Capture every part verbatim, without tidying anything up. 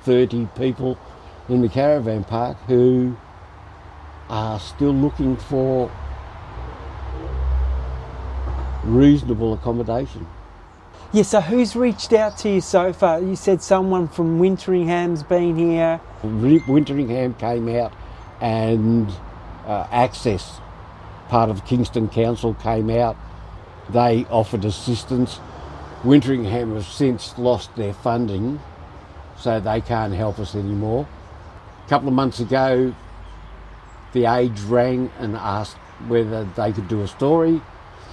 thirty people in the caravan park who are still looking for reasonable accommodation. Yeah, so who's reached out to you so far? You said someone from Winteringham's been here. Winteringham came out, and uh, Access, part of Kingston Council, came out. They offered assistance. Winteringham have since lost their funding, so they can't help us anymore. A couple of months ago, The Age rang and asked whether they could do a story,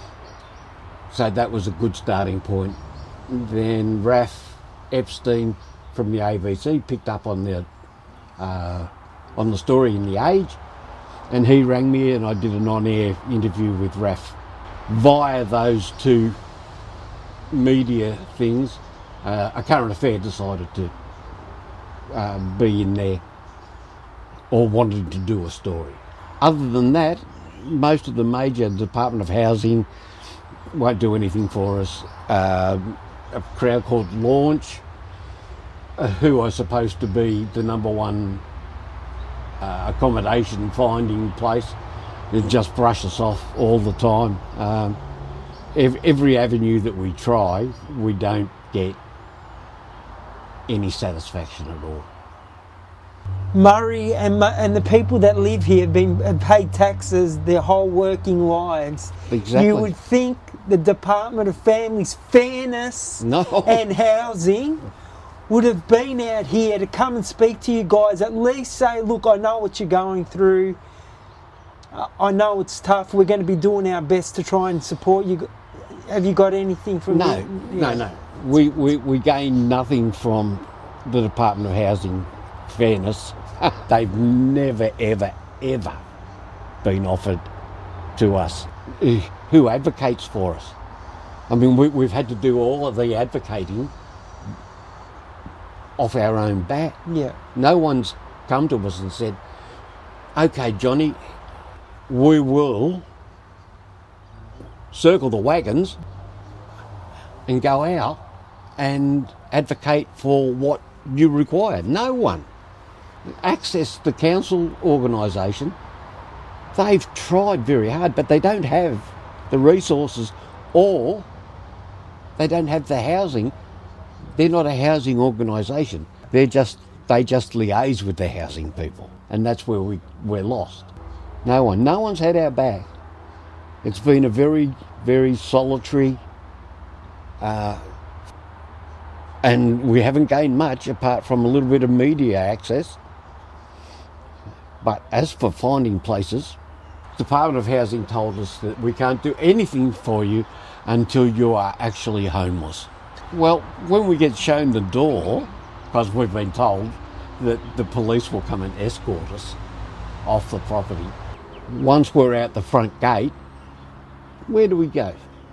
so that was a good starting point. Then Raph Epstein from the A B C picked up on the uh, on the story in The Age, and he rang me, and I did an on-air interview with Raph. Via those two media things, uh, A Current Affair decided to um, be in there, or wanted to do a story. Other than that, most of the major Department of Housing won't do anything for us. Uh, a crowd called Launch, uh, who are supposed to be the number one uh, accommodation finding place, they just brush us off all the time. Um, every, every avenue that we try, we don't get any satisfaction at all. Murray and and the people that live here have been have paid taxes their whole working lives. Exactly. You would think the Department of Families, Fairness no. and Housing would have been out here to come and speak to you guys, at least say, look, I know what you're going through. I know it's tough. We're going to be doing our best to try and support you. Have you got anything from No, the, no, no. We, we, we gain nothing from the Department of Housing, Fairness. They've never, ever, ever been offered to us. Who advocates for us? I mean, we, we've had to do all of the advocating off our own back. Yeah. No one's come to us and said, okay, Johnny, we will circle the wagons and go out and advocate for what you require. No one. Access, the council organisation, they've tried very hard, but they don't have the resources, or they don't have the housing. They're not a housing organisation. They're just they just liaise with the housing people, and that's where we we're lost. No one, no one's had our back. It's been a very, very solitary, uh, and we haven't gained much apart from a little bit of media access. But as for finding places, the Department of Housing told us that we can't do anything for you until you are actually homeless. Well, when we get shown the door, because we've been told that the police will come and escort us off the property, once we're out the front gate, where do we go?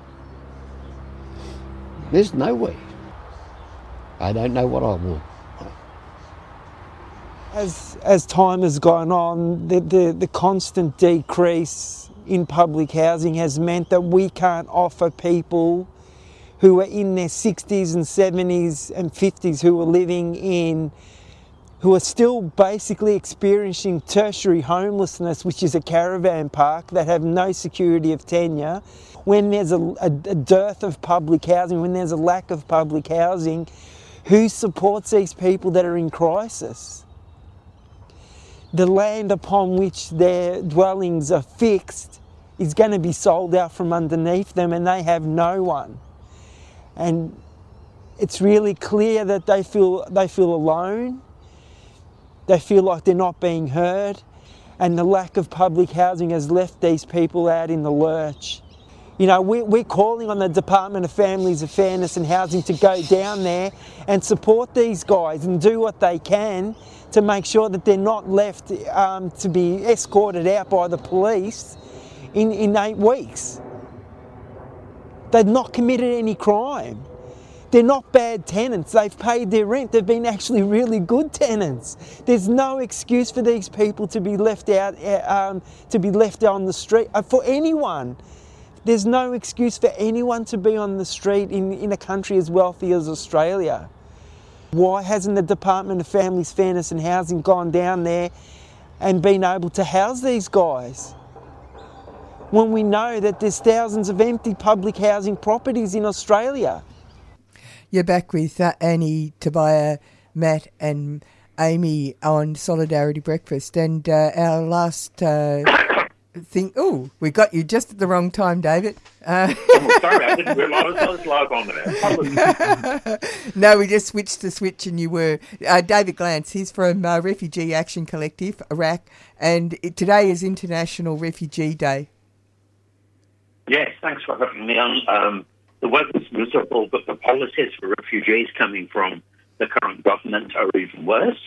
There's nowhere. I don't know what I will. As as time has gone on, the, the, the constant decrease in public housing has meant that we can't offer people who are in their sixties and seventies and fifties, who are living in, who are still basically experiencing tertiary homelessness, which is a caravan park, that have no security of tenure. When there's a, a, a dearth of public housing, when there's a lack of public housing, who supports these people that are in crisis? The land upon which their dwellings are fixed is going to be sold out from underneath them, and they have no one. And it's really clear that they feel they feel alone. They feel like they're not being heard, and the lack of public housing has left these people out in the lurch. You know, we're, we're calling on the Department of Families, of Fairness and Housing to go down there and support these guys and do what they can to make sure that they're not left um, to be escorted out by the police in, in eight weeks. They've not committed any crime. They're not bad tenants. They've paid their rent. They've been actually really good tenants. There's no excuse for these people to be left out, um, to be left on the street, uh, for anyone. There's no excuse for anyone to be on the street in, in a country as wealthy as Australia. Why hasn't the Department of Families, Fairness and Housing gone down there and been able to house these guys? When we know that there's thousands of empty public housing properties in Australia. You're back with uh, Annie, Tobiah, Matt and Amy on Solidarity Breakfast. And uh, our last uh, thing... Oh, we got you just at the wrong time, David. Uh, oh, sorry, I didn't realise I was live on there. No, we just switched the switch and you were... Uh, David Glance, he's from uh, Refugee Action Collective, Iraq, and it, today is International Refugee Day. Yes, thanks for having me on. Um, the weather's miserable, but the policies for refugees coming from the current government are even worse.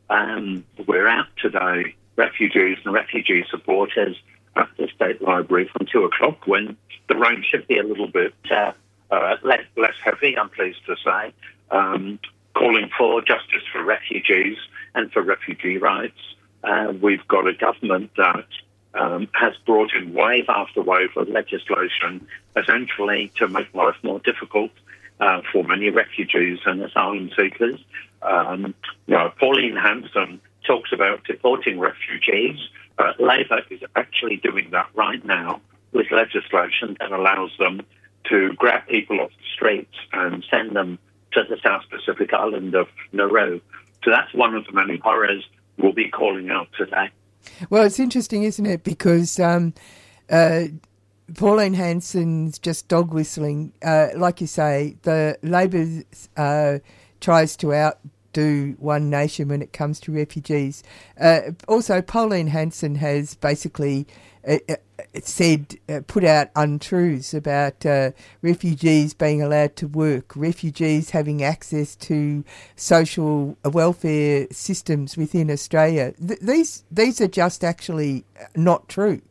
Um, we're out today, refugees and refugee supporters, at the State Library from two o'clock when the rain should be a little bit uh, uh, less, less heavy, I'm pleased to say, um, calling for justice for refugees and for refugee rights. Uh, we've got a government that um, has brought in wave after wave of legislation essentially to make life more difficult uh, for many refugees and asylum seekers. Um, you know, Pauline Hanson talks about deporting refugees. Uh, Labor is actually doing that right now with legislation that allows them to grab people off the streets and send them to the South Pacific island of Nauru. So that's one of the many horrors we'll be calling out today. Well, it's interesting, isn't it? Because um, uh, Pauline Hanson's just dog whistling. Uh, like you say, the Labor uh, tries to outdo One Nation when it comes to refugees. Uh, also, Pauline Hanson has basically uh, said, uh, put out untruths about uh, refugees being allowed to work, refugees having access to social welfare systems within Australia. Th- these these are just actually not true.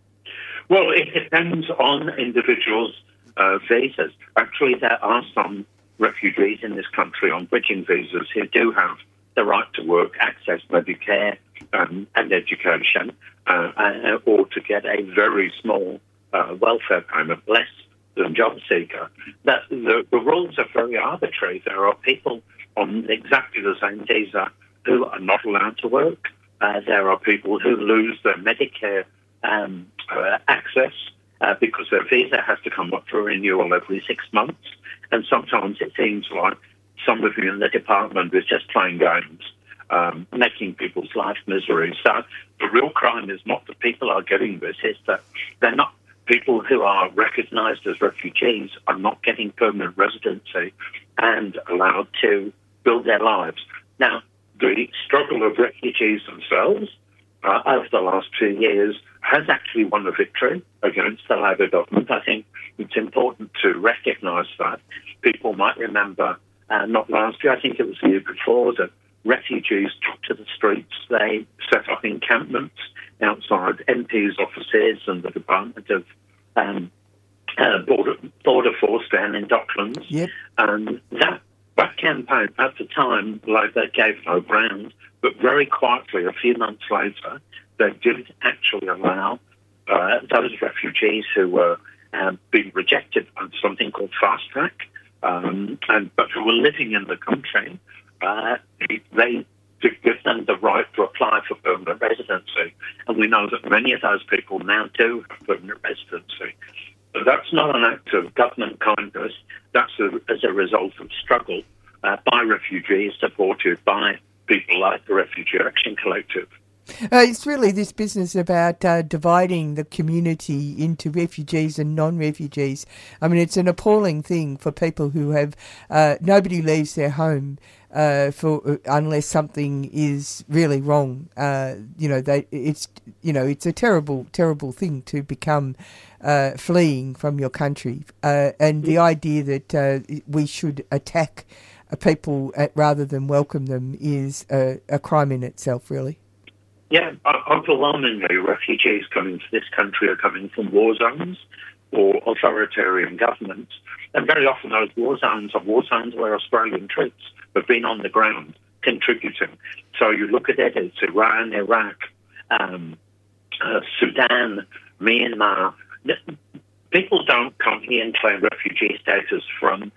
Well, it depends on individuals' uh, visas. Actually, there are some refugees in this country on bridging visas who do have the right to work, access Medicare um, and education, uh, uh, or to get a very small uh, welfare payment, less than job seeker. That, the, the rules are very arbitrary. There are people on exactly the same visa who are not allowed to work. Uh, there are people who lose their Medicare um, uh, access uh, because their visa has to come up for renewal every six months. And sometimes it seems like somebody in the department is just playing games, um, making people's life misery. So the real crime is not that people are getting this, it's that they're not, people who are recognised as refugees are not getting permanent residency and allowed to build their lives. Now, the struggle of refugees themselves uh, over the last two years has actually won a victory against the Labor government. I think it's important to recognise that. People might remember, uh, not last year, I think it was the year before, that refugees took to the streets. They set up encampments outside M Ps' offices and the Department of um, uh, Border, Border Force down in Docklands. Yep. And that, that campaign, at the time, Labor gave no ground, but very quietly, a few months later, they did actually allow uh, those refugees who were uh, being rejected on something called fast track, um, and but who were living in the country, uh, they did give them the right to apply for permanent residency. And we know that many of those people now do have permanent residency. But that's not an act of government kindness. That's a, as a result of struggle uh, by refugees supported by people like the Refugee Action Collective. Uh, it's really this business about uh, dividing the community into refugees and non-refugees. I mean, it's an appalling thing for people who have... Uh, nobody leaves their home uh, for uh, unless something is really wrong. Uh, you know, they, it's you know, it's a terrible, terrible thing to become uh, fleeing from your country. Uh, and the idea that uh, we should attack people at, rather than welcome them is a, a crime in itself, really. Yeah, overwhelmingly, refugees coming to this country are coming from war zones or authoritarian governments. And very often those war zones are war zones where Australian troops have been on the ground contributing. So you look at it, it's Iran, Iraq, um, uh, Sudan, Myanmar. People don't come here and claim refugee status from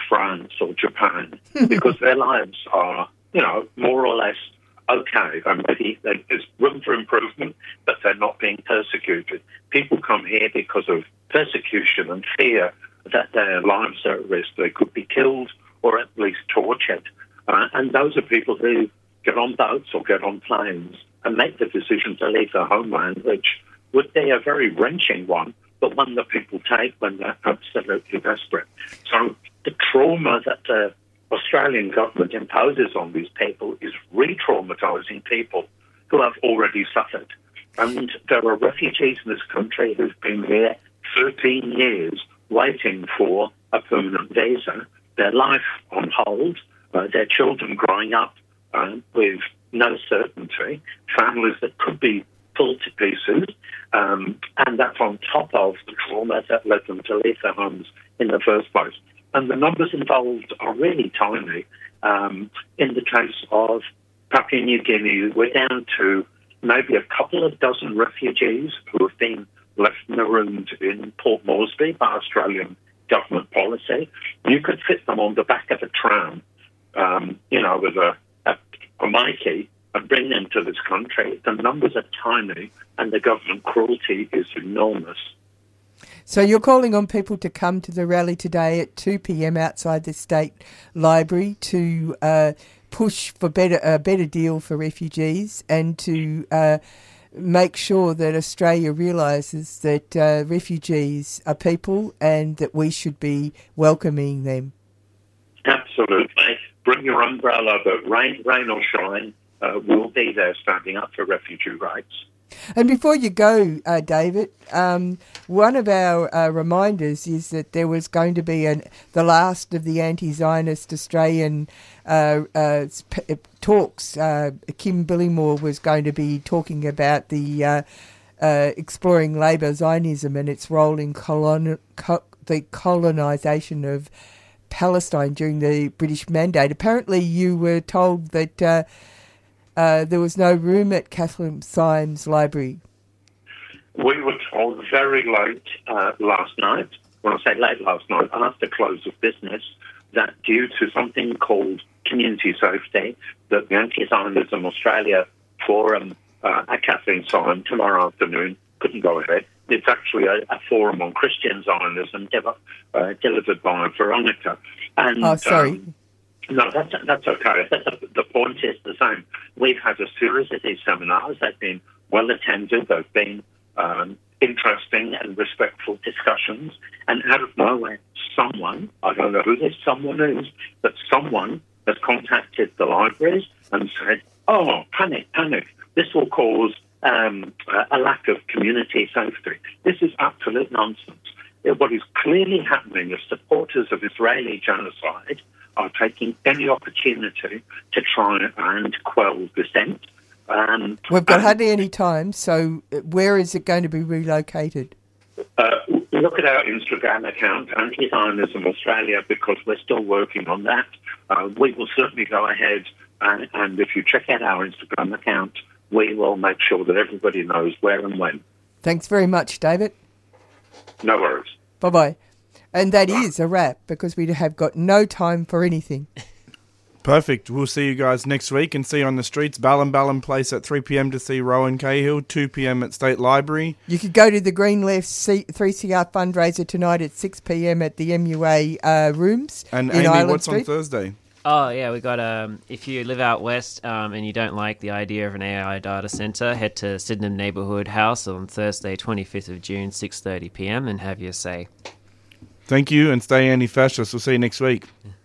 France or Japan because their lives are, you know, more or less okay. I mean, maybe there's room for improvement, but they're not being persecuted. People come here because of persecution and fear that their lives are at risk. They could be killed or at least tortured. Uh, and those are people who get on boats or get on planes and make the decision to leave their homeland, which would be a very wrenching one, but one that people take when they're absolutely desperate. So the trauma that the Australian government imposes on these people is re-traumatising people who have already suffered. And there are refugees in this country who've been here thirteen years waiting for a permanent visa, their life on hold, uh, their children growing up uh, with no certainty, families that could be pulled to pieces, um, and that's on top of the trauma that led them to leave their homes in the first place. And the numbers involved are really tiny. Um, in the case of Papua New Guinea, we're down to maybe a couple of dozen refugees who have been left marooned in Port Moresby by Australian government policy. You could fit them on the back of a tram, um, you know, with a, a, a Mikey, and bring them to this country. The numbers are tiny, and the government cruelty is enormous. So you're calling on people to come to the rally today at two p.m. outside the State Library to uh, push for better a better deal for refugees and to uh, make sure that Australia realises that uh, refugees are people and that we should be welcoming them. Absolutely. Bring your umbrella, but rain, rain or shine, uh, we'll be there standing up for refugee rights. And before you go, uh, David, um, one of our uh, reminders is that there was going to be an, the last of the anti-Zionist Australian uh, uh, talks. Uh, Kim Billimore was going to be talking about the uh, uh, exploring Labour Zionism and its role in colon- co- the colonisation of Palestine during the British Mandate. Apparently you were told that uh, uh, there was no room at Kathleen Symes Library. We were told very late uh, last night, when I say late last night, after close of business, that due to something called community safety, that the Anti-Zionism Australia Forum uh, at Kathleen Symes tomorrow afternoon couldn't go ahead. It's actually a, a forum on Christian Zionism de- uh, delivered by Veronica. And, oh, sorry. Um, no, that's, that's okay. The, the point is the same. We've had a series of these seminars. They've been well attended. They've been um, interesting and respectful discussions. And out of nowhere, someone, I don't know who this someone is, but someone has contacted the libraries and said, oh, panic, panic. This will cause um, a lack of community safety. This is absolute nonsense. What is clearly happening is supporters of Israeli genocide are taking any opportunity to try and quell dissent. Um, We've got and, hardly any time, so where is it going to be relocated? Uh, look at our Instagram account, Anti-Zionism Australia, because we're still working on that. Uh, we will certainly go ahead, and, and if you check out our Instagram account, we will make sure that everybody knows where and when. Thanks very much, David. No worries. Bye-bye. And that Bye. is a wrap, because we have got no time for anything. Perfect. We'll see you guys next week and see you on the streets. Ballum Ballum Place at three p.m. to see Rowan Cahill, two p.m. at State Library. You could go to the Green Left three C R fundraiser tonight at six p.m. at the M U A uh, rooms and in Amy, Island what's Street. on Thursday? Oh, yeah, we got, um, if you live out west um, and you don't like the idea of an A I data centre, head to Sydenham Neighbourhood House on Thursday, twenty-fifth of June, six thirty p.m. and have your say. Thank you, and stay anti-fascist. We'll see you next week.